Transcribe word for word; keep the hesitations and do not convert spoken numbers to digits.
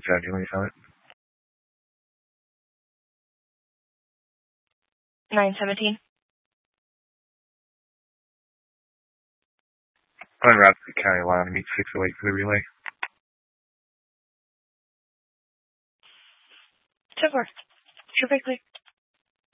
seventeen, let me tell it. nine seventeen. En route to the county line to meet six oh eight for the relay. ten four. Perfectly.